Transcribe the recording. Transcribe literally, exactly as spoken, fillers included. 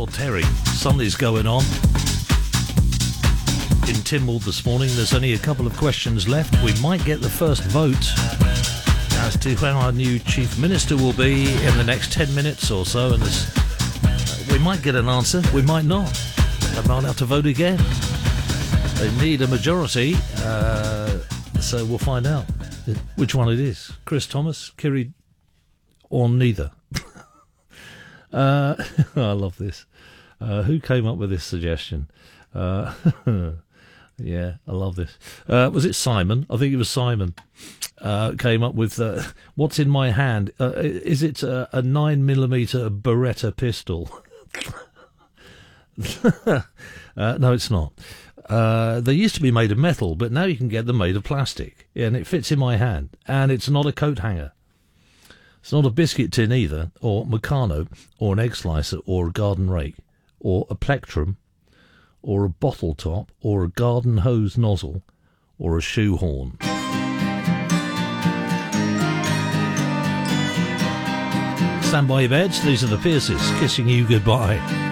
Todd Terry. Something's going on in Tynwald this morning. There's only a couple of questions left. We might get the first vote as to when our new Chief Minister will be in the next ten minutes or so, and this, uh, we might get an answer, we might not. I might have to vote again. They need a majority, uh, so we'll find out which one it is. Chris Thomas, Kiri, or neither. uh, I love this. Uh, who came up with this suggestion? Uh, yeah, I love this. Uh, was it Simon? I think it was Simon. Uh, came up with uh, what's in my hand. Uh, is it a, a nine millimeter Beretta pistol? uh, no, it's not. Uh, they used to be made of metal, but now you can get them made of plastic, and it fits in my hand. And it's not a coat hanger. It's not a biscuit tin either, or Meccano, or an egg slicer, or a garden rake, or a plectrum, or a bottle top, or a garden hose nozzle, or a shoehorn. Stand by your beds. These are the Pierces kissing you goodbye.